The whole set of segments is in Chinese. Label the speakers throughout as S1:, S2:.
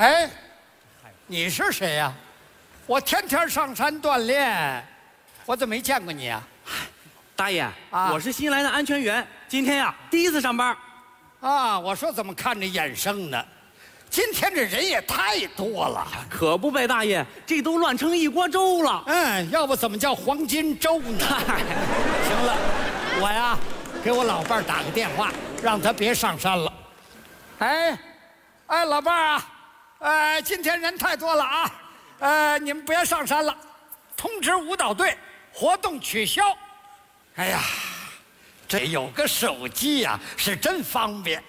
S1: 哎，你是谁呀？我天天上山锻炼，我怎么没见过你啊？
S2: 大爷，
S1: 啊
S2: 我是新来的安全员，今天呀第一次上班。
S1: 啊，我说怎么看着眼生呢？今天这人也太多了。
S2: 可不呗，大爷，这都乱成一锅粥了。
S1: 要不怎么叫黄金周呢？行了，我呀给我老伴儿打个电话，让他别上山了。哎，老伴儿啊，今天人太多了啊，你们别上山了，通知舞蹈队活动取消。哎呀，这有个手机呀，是真方便。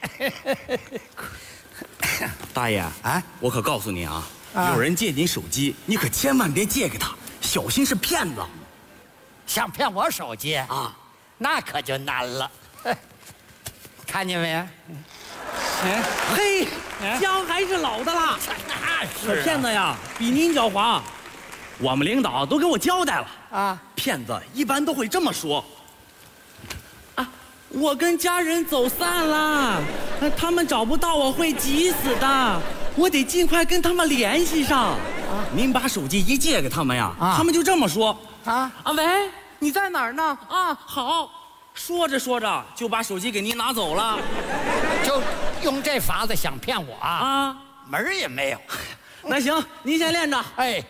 S2: 大爷
S1: 啊，
S2: 我可告诉你啊，
S1: 啊
S2: 有人借你手机，你可千万别借给他，小心是骗子
S1: 想骗我手机
S2: 啊！
S1: 那可就难了。看见没？
S2: 嘿，姜还是老的辣。
S1: 那
S2: 这骗子呀，比您狡猾。我们领导都给我交代了
S1: 啊，
S2: 骗子一般都会这么说：啊，我跟家人走散了，他们找不到我会急死的，我得尽快跟他们联系上。您把手机一借给他们呀，他们就这么说：喂，你在哪儿呢？啊，好。说着说着就把手机给您拿走了，
S1: 就用这法子想骗我
S2: 啊，
S1: 门儿也没有。
S2: 那行，您先练着。
S1: 哎，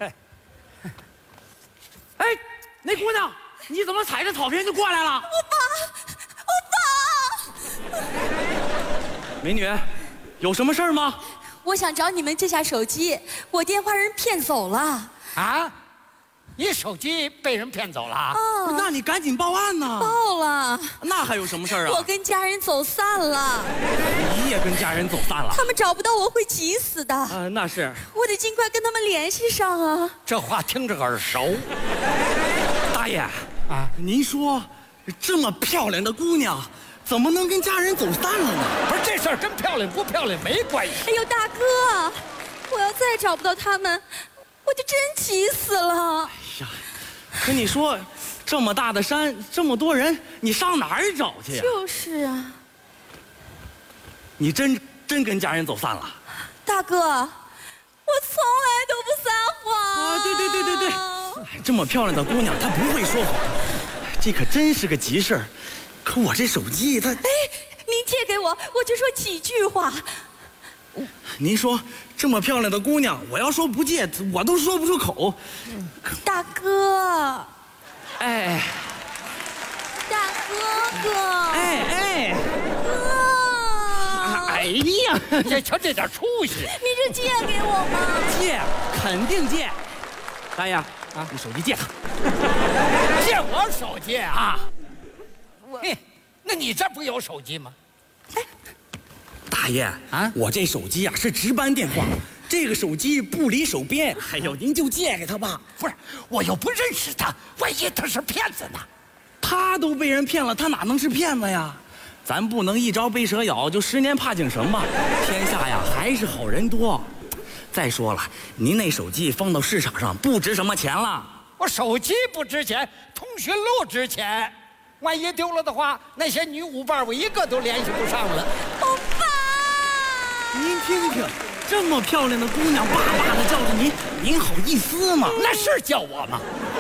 S2: 那姑娘，你怎么踩着草坪就过来了？
S3: 欧巴，
S2: 美女，有什么事儿吗？
S3: 我想找你们借下手机，我电话人骗走了。
S1: 啊，你手机被人骗走了啊？
S2: 那你赶紧报案呐！
S3: 报了，
S2: 那还有什么事儿啊？
S3: 我跟家人走散了，
S2: 你也跟家人走散了？
S3: 他们找不到我会急死的。
S2: 那是。
S3: 我得尽快跟他们联系上啊！
S1: 这话听着耳熟。
S2: 大爷啊，您说，这么漂亮的姑娘，怎么能跟家人走散了呢？
S1: 不是，这事儿跟漂亮不漂亮没关系。
S3: 哎呦，大哥，我要再找不到他们，我就真急死了。
S2: 呀，可你说，这么大的山，这么多人，你上哪儿找去呀？
S3: 就是啊，
S2: 你真跟家人走散了？
S3: 大哥，我从来都不撒谎。
S2: 啊，对，这么漂亮的姑娘，她不会说谎，这可真是个急事儿。可我这手机它……
S3: 您借给我，我就说几句话。
S2: 您说这么漂亮的姑娘，我要说不借，我都说不出口。
S3: 大哥，
S2: 哎，
S3: 大哥哥，哥，
S2: 哎呀，
S1: 瞧这点出息。
S3: 你是借给我吗？
S2: 借，肯定借。大爷啊，你手机借他。
S1: 借我手机啊？那你这不有手机吗？
S2: 大爷啊，我这手机啊是值班电话，这个手机不离手边。哎呦，您就借给他吧。
S1: 不是，我又不认识他，万一他是骗子呢？
S2: 他都被人骗了，他哪能是骗子呀？咱不能一朝被蛇咬就10年怕井绳吧。天下呀还是好人多。再说了，您那手机放到市场上不值什么钱了。
S1: 我手机不值钱，通讯录值钱。万一丢了的话，那些女舞伴我一个都联系不上了。
S3: 欧巴，
S2: 您听听，这么漂亮的姑娘，爸爸的叫着您，您好意思吗？
S1: 那是叫我吗？